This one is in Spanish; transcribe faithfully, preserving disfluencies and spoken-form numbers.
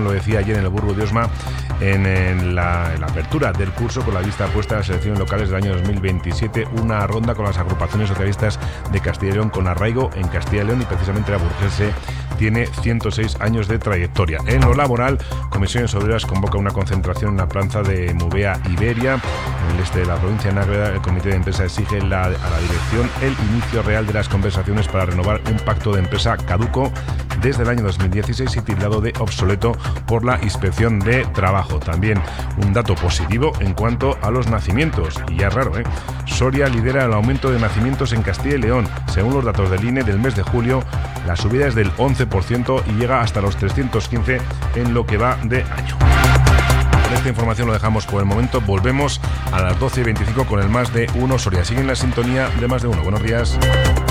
lo decía ayer en el Burgo de Osma, en, en, la, en la apertura del curso, con la vista puesta a las elecciones locales del año dos mil veintisiete, una ronda con las agrupaciones socialistas de Castilla y León con arraigo en Castilla y León, y precisamente la burguese tiene ciento seis años de trayectoria. En lo laboral, Comisiones Obreras convoca una concentración en la plaza de Mubea Iberia, en el este de la provincia de Nágreda. El comité de empresa exige la, a la dirección el inicio real de las conversaciones para renovar un pacto de empresa caduco desde el año dos mil dieciséis y tildado de obsoleto por la Inspección de Trabajo. También un dato positivo en cuanto a los nacimientos, y ya es raro, ¿eh? Soria lidera el aumento de nacimientos en Castilla y León. Según los datos del I N E del mes de julio, la subida es del once por ciento y llega hasta los trescientos quince en lo que va de año. Con esta información lo dejamos por el momento. Volvemos a las doce y veinticinco con el Más de Uno Soria. Sigue en la sintonía de Más de Uno. Buenos días.